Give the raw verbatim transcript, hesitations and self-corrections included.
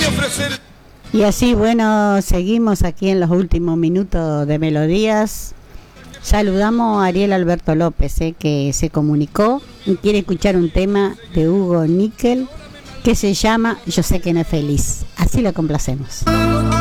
Y así, bueno, seguimos aquí en los últimos minutos de Melodías. Saludamos a Ariel Alberto López, eh, que se comunicó y quiere escuchar un tema de Hugo Nickel que se llama Yo sé que no es feliz. Así lo complacemos.